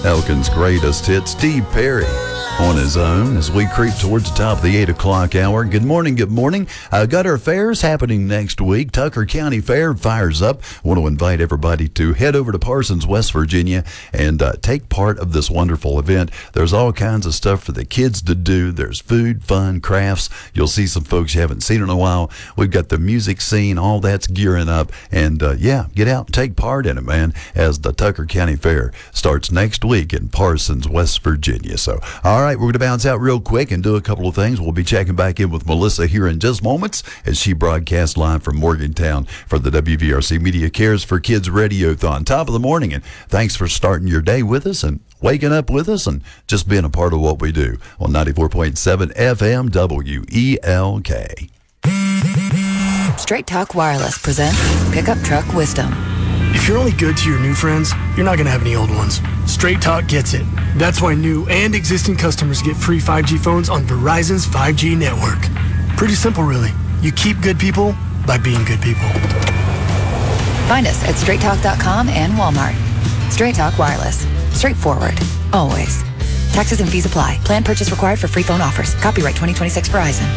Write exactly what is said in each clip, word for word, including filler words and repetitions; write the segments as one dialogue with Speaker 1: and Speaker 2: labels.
Speaker 1: Elkin's greatest hit, Steve Perry, on his own as we creep towards the top of the eight o'clock hour. Good morning, good morning. Uh, got our fairs happening next week. Tucker County Fair fires up. Want to invite everybody to head over to Parsons, West Virginia, and uh, take part of this wonderful event. There's all kinds of stuff for the kids to do. There's food, fun, crafts. You'll see some folks you haven't seen in a while. We've got the music scene. All that's gearing up. And, uh, yeah, get out and take part in it, man, as the Tucker County Fair starts next week in Parsons, West Virginia. So, all right. All right, we're going to bounce out real quick and do a couple of things. We'll be checking back in with Melissa here in just moments as she broadcasts live from Morgantown for the W V R C Media Cares for Kids Radiothon. Top of the morning, and thanks for starting your day with us and waking up with us and just being a part of what we do on ninety-four point seven F M W E L K.
Speaker 2: Straight Talk Wireless presents Pickup Truck Wisdom.
Speaker 3: If you're only good to your new friends, you're not going to have any old ones. Straight Talk gets it. That's why new and existing customers get free five G phones on Verizon's five G network. Pretty simple, really. You keep good people by being good people.
Speaker 2: Find us at straight talk dot com and Walmart. Straight Talk Wireless. Straightforward. Always. Taxes and fees apply. Plan purchase required for free phone offers. Copyright twenty twenty-six Verizon.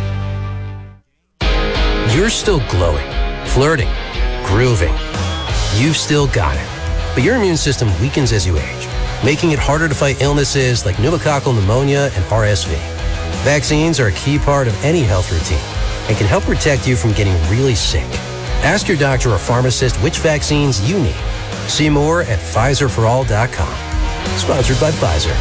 Speaker 4: You're still glowing, flirting, grooving. You've still got it. But your immune system weakens as you age, making it harder to fight illnesses like pneumococcal pneumonia and R S V. Vaccines are a key part of any health routine and can help protect you from getting really sick. Ask your doctor or pharmacist which vaccines you need. See more at Pfizer for all dot com. Sponsored by Pfizer.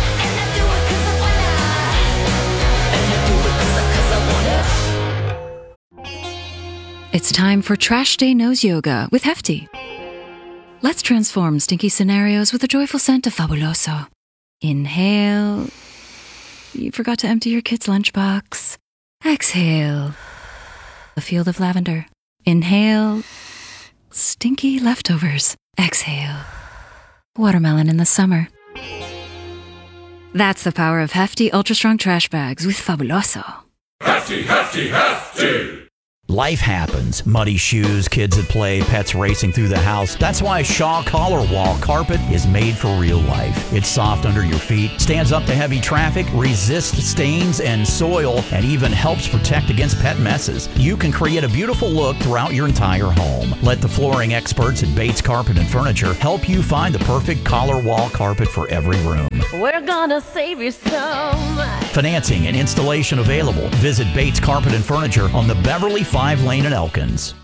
Speaker 5: It's time for Trash Day Nose Yoga with Hefty. Let's transform stinky scenarios with a joyful scent of Fabuloso. Inhale. You forgot to empty your kid's lunchbox. Exhale. A field of lavender. Inhale. Stinky leftovers. Exhale. Watermelon in the summer. That's the power of Hefty Ultra Strong Trash Bags with Fabuloso.
Speaker 6: Hefty, Hefty, Hefty!
Speaker 7: Life happens. Muddy shoes, kids at play, pets racing through the house. That's why Shaw Collar Wall Carpet is made for real life. It's soft under your feet, stands up to heavy traffic, resists stains and soil, and even helps protect against pet messes. You can create a beautiful look throughout your entire home. Let the flooring experts at Bates Carpet and Furniture help you find the perfect collar wall carpet for every room.
Speaker 8: We're gonna save you so much.
Speaker 7: Financing and installation available. Visit Bates Carpet and Furniture on the Beverly five lane in Elkins.